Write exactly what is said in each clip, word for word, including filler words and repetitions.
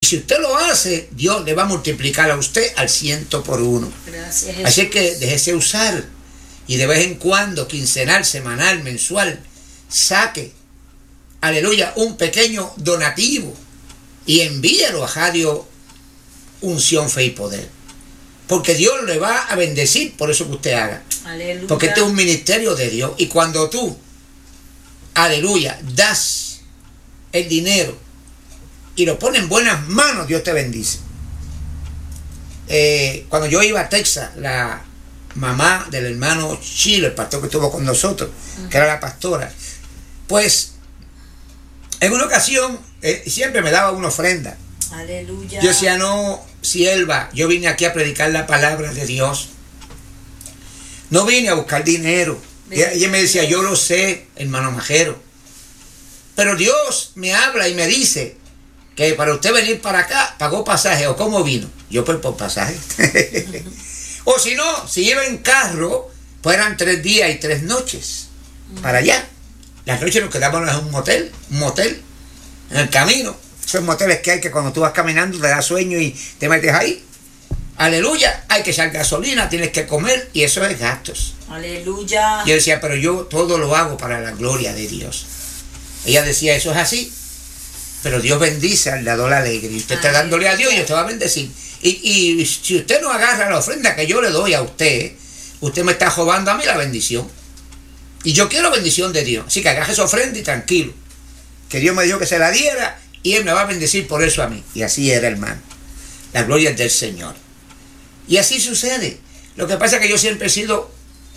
si usted lo hace, Dios le va a multiplicar a usted al ciento por uno. Gracias, Jesús. Así que déjese usar y de vez en cuando, quincenal, semanal, mensual, saque, aleluya, un pequeño donativo y envíelo a Radio Unción, Fe y Poder. Porque Dios le va a bendecir por eso que usted haga. Aleluya. Porque este es un ministerio de Dios. Y cuando tú, aleluya, das el dinero y lo pones en buenas manos, Dios te bendice. Eh, cuando yo iba a Texas, la mamá del hermano Chilo, el pastor que estuvo con nosotros, uh-huh. que era la pastora, pues en una ocasión eh, siempre me daba una ofrenda. Aleluya. Yo decía, no, sierva, yo vine aquí a predicar la palabra de Dios. No vine a buscar dinero. Y ella me decía, yo lo sé, hermano Majero. Pero Dios me habla y me dice que para usted venir para acá, pagó pasaje. ¿O cómo vino? Yo pues por pasaje. O si no, si iba en carro, pues eran tres días y tres noches para allá. Las noches nos quedábamos en un motel, un motel, en el camino. Esos moteles que hay que cuando tú vas caminando te da sueño y te metes ahí. Aleluya, hay que echar gasolina, tienes que comer y eso es gastos. Aleluya. Yo decía, pero yo todo lo hago para la gloria de Dios. Ella decía, eso es así, pero Dios bendice al dador alegre. Y usted está dándole a Dios y usted va a bendecir. Y, y si usted no agarra la ofrenda que yo le doy a usted, usted me está robando a mí la bendición. Y yo quiero bendición de Dios. Así que agarre esa ofrenda y tranquilo. Que Dios me dijo que se la diera y Él me va a bendecir por eso a mí. Y así era, hermano. La gloria es del Señor. Y así sucede. Lo que pasa es que yo siempre he sido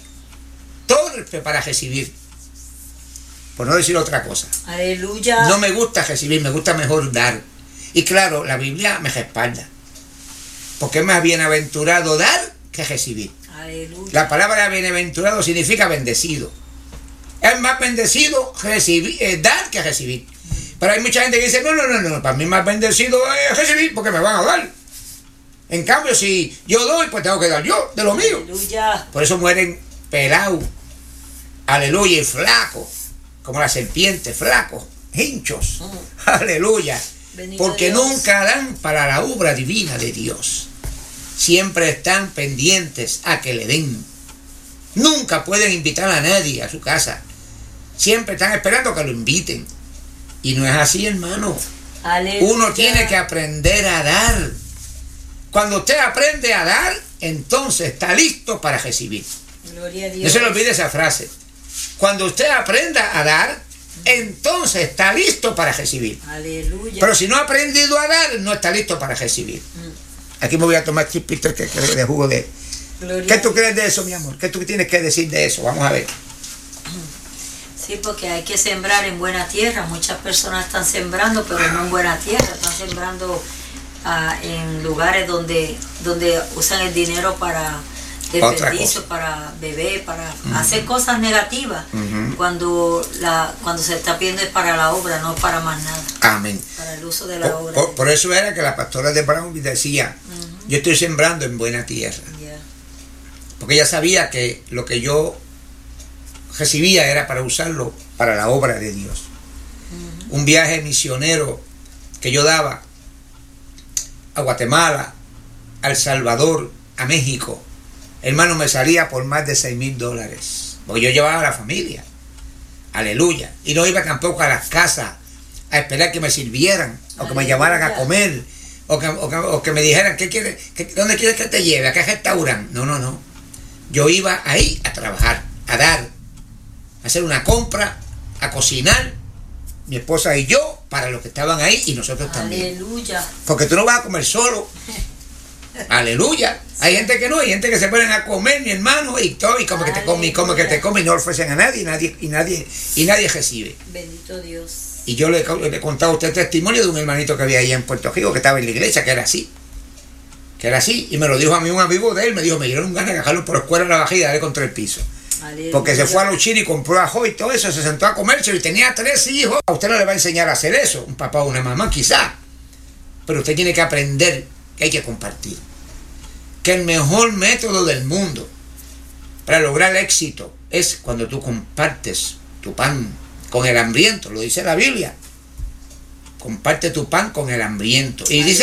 torpe para recibir. Por no decir otra cosa. Aleluya. No me gusta recibir, me gusta mejor dar. Y claro, la Biblia me respalda. Porque es más bienaventurado dar que recibir. Aleluya. La palabra bienaventurado significa bendecido. Es más bendecido recibir, eh, dar que recibir. Pero hay mucha gente que dice, no, no, no, no, para mí más bendecido es recibir porque me van a dar. En cambio, si yo doy, pues tengo que dar yo, de lo mío. Aleluya. Por eso mueren pelados, aleluya, y flacos, como la serpiente, flacos, hinchos, uh-huh. aleluya. Bendito porque Dios. Nunca dan para la obra divina de Dios. Siempre están pendientes a que le den. Nunca pueden invitar a nadie a su casa. Siempre están esperando que lo inviten. Y no es así, hermano. Aleluya. Uno tiene que aprender a dar. Cuando usted aprende a dar, entonces está listo para recibir. Gloria a Dios. No se le olvide esa frase. Cuando usted aprenda a dar, entonces está listo para recibir. Aleluya. Pero si no ha aprendido a dar, no está listo para recibir. Mm. Aquí me voy a tomar chispitos de jugo de... Gloria. ¿Qué tú crees de eso, mi amor? ¿Qué tú tienes que decir de eso? Vamos a ver. Sí, porque hay que sembrar en buena tierra. Muchas personas están sembrando, pero no en buena tierra. Están sembrando uh, en lugares donde, donde usan el dinero para desperdicio, para beber, para uh-huh. hacer cosas negativas. Uh-huh. Cuando la cuando se está pidiendo es para la obra, no para más nada. Amén. Para el uso de la por, obra. Por, por eso era que la pastora de Brown decía, uh-huh. yo estoy sembrando en buena tierra. Yeah. Porque ella sabía que lo que yo recibía era para usarlo para la obra de Dios. Uh-huh. Un viaje misionero que yo daba a Guatemala, a El Salvador, a México, hermano, me salía por más de seis mil dólares. Porque yo llevaba a la familia. Aleluya. Y no iba tampoco a las casas a esperar que me sirvieran, o que me llamaran a comer, o que, o que, o que me dijeran, ¿qué quieres, qué, ¿dónde quieres que te lleve? ¿A qué restaurante? No, no, no. Yo iba ahí a trabajar, a dar, a hacer una compra, a cocinar, mi esposa y yo, para los que estaban ahí y nosotros también. Aleluya. Porque tú no vas a comer solo. Aleluya. Hay gente que no, hay gente que se ponen a comer, mi hermano, y todo, y como que te come, y como que te come, y no ofrecen a nadie, y nadie, y nadie, y nadie recibe. Bendito Dios. Y yo le, le he contado a usted testimonio de un hermanito que había ahí en Puerto Rico, que estaba en la iglesia, que era así. Que era así. Y me lo dijo a mí un amigo de él, me dijo, me dieron ganas de dejarlo por la escuela en la bajada y darle contra el piso. Aleluya. Porque se fue a los chinos y compró ajo y todo eso, se sentó a comerse y tenía tres hijos. A usted no le va a enseñar a hacer eso, un papá o una mamá quizá. Pero usted tiene que aprender que hay que compartir. Que el mejor método del mundo para lograr éxito es cuando tú compartes tu pan con el hambriento, lo dice la Biblia. Comparte tu pan con el hambriento. Y dice